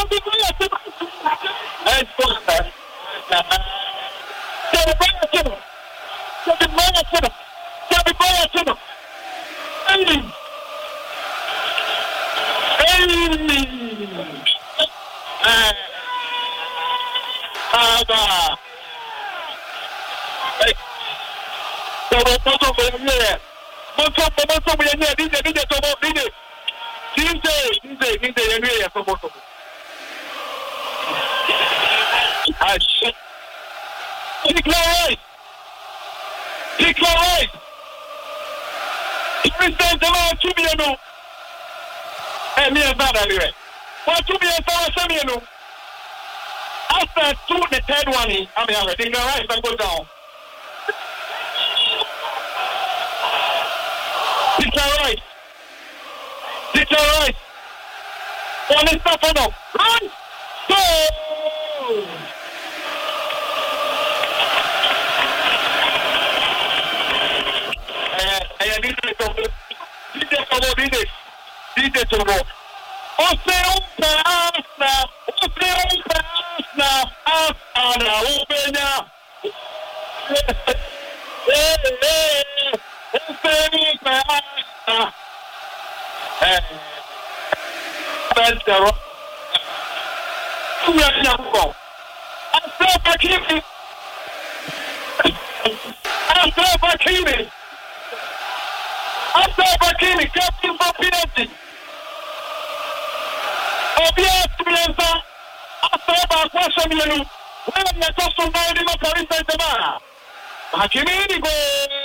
After two, the third one, they can rise and go down. Declare right. One is not enough. Run! Go! DJ Togo. Você passa, Ana, Ubenha. Você passa. Bentero. Tuyakuko. Bakini, captain for penalty. Obvious Bielsa, Asaba Kwashamianu, when the Costa Body Macarista Tamara. Hakimi goal.